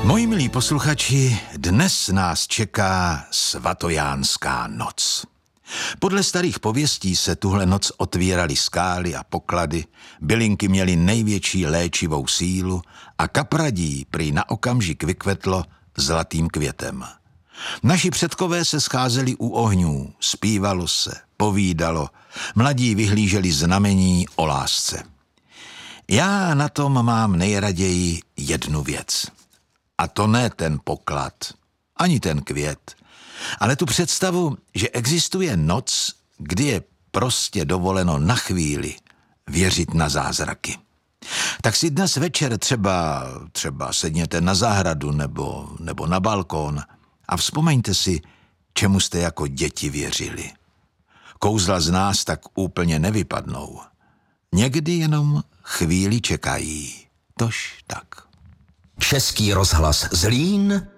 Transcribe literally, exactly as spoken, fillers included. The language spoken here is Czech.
Moji milí posluchači, dnes nás čeká svatojánská noc. Podle starých pověstí se tuhle noc otvíraly skály a poklady, bylinky měly největší léčivou sílu a kapradí prý na okamžik vykvetlo zlatým květem. Naši předkové se scházeli u ohňů, zpívalo se, povídalo, mladí vyhlíželi znamení o lásce. Já na tom mám nejraději jednu věc. A to ne ten poklad, ani ten květ, ale tu představu, že existuje noc, kdy je prostě dovoleno na chvíli věřit na zázraky. Tak si dnes večer třeba, třeba sedněte na zahradu nebo, nebo na balkón a vzpomeňte si, čemu jste jako děti věřili. Kouzla z nás tak úplně nevypadnou. Někdy jenom chvíli čekají. Tož tak. Český rozhlas Zlín